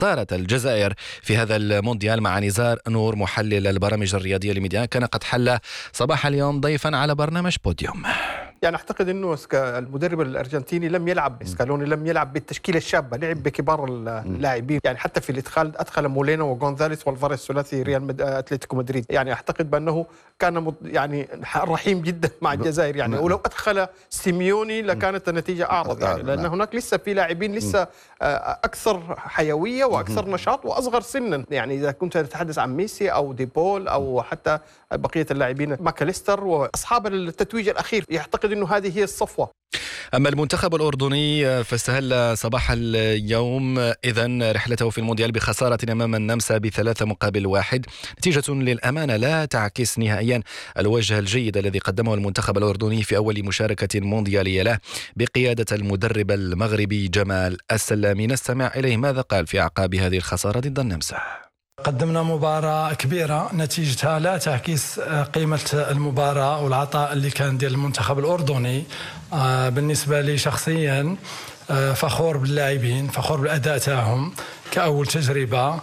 اختارت الجزائر في هذا المونديال. مع نزار نور محلل البرامج الرياضية لميديان كان قد حل صباح اليوم ضيفا على برنامج بوديوم. يعني أعتقد أنه المدرب الأرجنتيني لم يلعب، سكالوني لم يلعب بالتشكيلة الشابة، لعب بكبار اللاعبين. يعني حتى في الإدخال أدخل مولينا وغونزاليس والفاريز ثلاثي ريال أتلتيكو مدريد. يعني أعتقد بأنه كان يعني رحيم جدا مع الجزائر. يعني ولو أدخل سيميوني لكانت النتيجة أعرض، يعني لأن هناك لسه في لاعبين لسه أكثر حيوية وأكثر نشاط وأصغر سنا. يعني إذا كنت تتحدث عن ميسي أو ديبول أو حتى بقية اللاعبين ماكاليستر وأصحاب التتويج الأخير، يعتقد أنه هذه هي الصفوة. أما المنتخب الأردني فاستهل صباح اليوم إذن رحلته في المونديال بخسارة أمام النمسا ب3-1، نتيجة للأمانة لا تعكس نهائيا الوجه الجيد الذي قدمه المنتخب الأردني في أول مشاركة مونديالية له بقيادة المدرب المغربي جمال السلامي. نستمع إليه ماذا قال في أعقاب هذه الخسارة ضد النمسا. قدمنا مباراة كبيرة نتيجتها لا تعكس قيمة المباراة والعطاء اللي كان ديال المنتخب الأردني. بالنسبة لي شخصيا فخور باللاعبين، فخور بالأداء تاعهم كأول تجربة.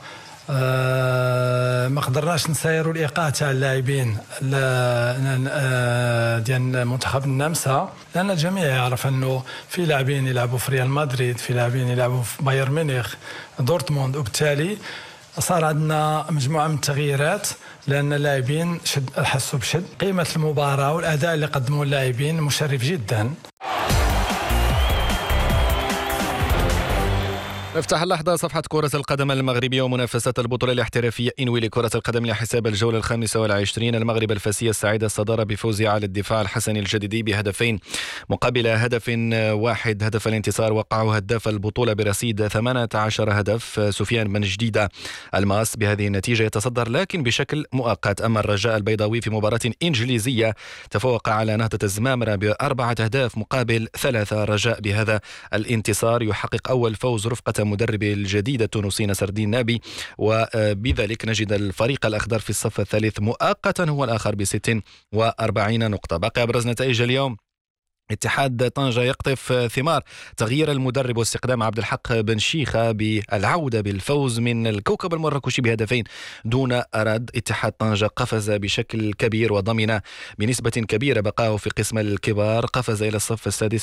ما قدرناش نسيروا الإيقاع تاع اللاعبين ديال منتخب النمسا، لأن الجميع يعرف أنه في لاعبين يلعبوا في ريال مدريد، في لاعبين يلعبوا في بايرن ميونخ، دورتموند، وبالتالي صار عندنا مجموعة من التغييرات لأن اللاعبين حسوا بشد. قيمة المباراة والأداء اللي قدموه اللاعبين مشرف جدا. نفتح اللحظة صفحة كرة القدم المغربية ومنافسات البطولة الاحترافية إنوي لكرة القدم لحساب الجولة 25. المغرب الفاسية السعيدة الصدارة بفوزها على الدفاع الحسني الجديدي بهدفين مقابل هدف واحد. هدف الانتصار وقعه هداف البطولة برصيد 18 هدف سفيان بن جديدة الماس. بهذه النتيجة يتصدر لكن بشكل مؤقت. أما الرجاء البيضاوي في مباراة إنجليزية تفوق على نهضة الزمامرة ب4 أهداف مقابل 3. رجاء بهذا الانتصار يحقق أول فوز رفقة مدرب الجديد التونسي نصر الدين نابي، وبذلك نجد الفريق الأخضر في الصف الثالث مؤقتا هو الآخر ب46 نقطة. باقي أبرز نتائج اليوم: اتحاد طنجة يقطف ثمار تغيير المدرب واستقدام عبد الحق بن شيخة بالعودة بالفوز من الكوكب المراكشي بهدفين دون رد. اتحاد طنجة قفز بشكل كبير وضمن بنسبة كبيرة بقاه في قسم الكبار، قفز إلى الصف السادس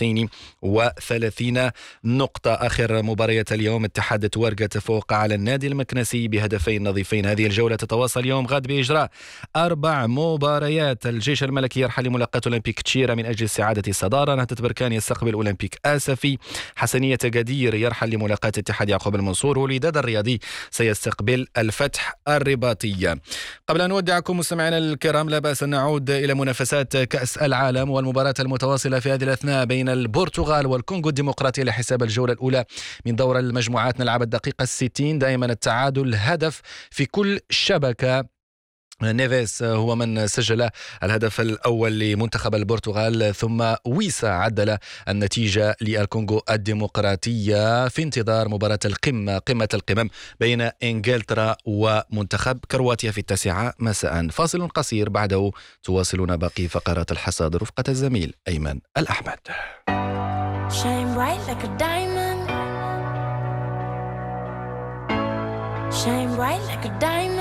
ب32 نقطة. آخر مباريات اليوم: اتحاد توارقة تفوق على النادي المكنسي بهدفين نظيفين. هذه الجولة تتواصل يوم غد بإجراء 4 مباريات. الجيش الملكي يرحل ملاقاة أولمبيك تشيرا من أجل استعادة الصدارة. نهضة بركان يستقبل أولمبيك آسفي. حسنية قدير يرحل لملاقاة اتحاد يعقوب المنصور. والوداد الرياضي سيستقبل الفتح الرباطية. قبل أن نودعكم مستمعينا الكرام لا بأس أن نعود إلى منافسات كأس العالم والمباراة المتواصلة في هذه الأثناء بين البرتغال والكونغو الديمقراطية لحساب الجولة الأولى من دور المجموعات. نلعب الدقيقة 60، دائما التعادل هدف في كل شبكة. نيفيس هو من سجل الهدف الأول لمنتخب البرتغال، ثم ويسا عدل النتيجة للكونغو الديمقراطية في انتظار مباراة القمة، قمة القمم بين إنجلترا ومنتخب كرواتيا في 9 مساء. فاصل قصير بعده تواصلون باقي فقرات الحصاد رفقة الزميل أيمن الأحمد. Shine bright like a diamond. Shine bright like a diamond.